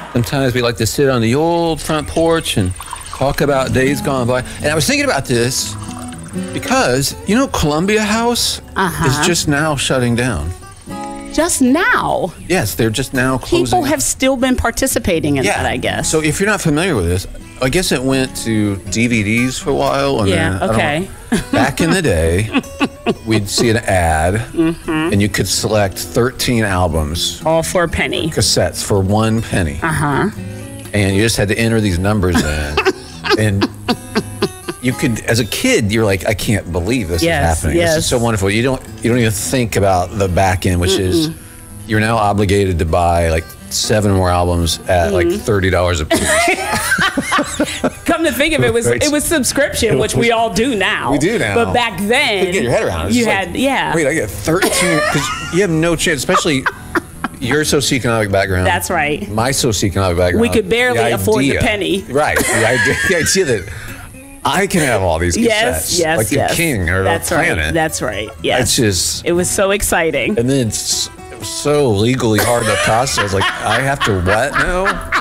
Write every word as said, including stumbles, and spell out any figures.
Sometimes we like to sit on the old front porch and talk about days gone by. And I was thinking about this because, you know, Columbia House Uh-huh. is just now shutting down. Just now, Yes, they're just now closing. people have still been participating in that, I guess. So if you're not familiar with this, I guess it went to D V Ds for a while. And Yeah, then, I don't okay. know, back in the day, we'd see an ad, Mm-hmm. and you could select thirteen albums, All for a penny. cassettes for one penny. Uh-huh. And you just had to enter these numbers in. And you could, as a kid, you're like, I can't believe this Yes, is happening. This yes. is so wonderful. You don't, you don't even think about the back end, which Mm-mm. is you're now obligated to buy like seven more albums at like thirty dollars a piece. Come to think of it, it was Right. it was subscription, which we all do now. We do now. But back then, You get your head around it. It's you just had, like, yeah. Wait, I get thirteen because you have no chance, especially your socioeconomic background. That's right. My socioeconomic background. We could barely the afford the idea- penny. Right. The idea, the idea that I can have all these cassettes. Yes, yes, like yes. the king or That's the planet. right. That's right. Yes. It's just, It was so exciting. and then it's, it was so legally hard to process. Like, I have to what now?